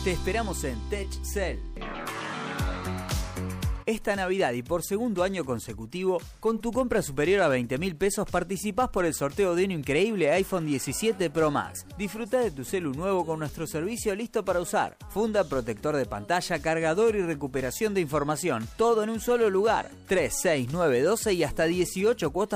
Te esperamos en TechCell. Esta Navidad y por segundo año consecutivo, con tu compra superior a 20.000 pesos participás por el sorteo de un increíble iPhone 17 Pro Max. Disfruta de tu celu nuevo con nuestro servicio listo para usar. Funda, protector de pantalla, cargador y recuperación de información. Todo en un solo lugar. 3, 6, 9, 12 y hasta 18 cuotas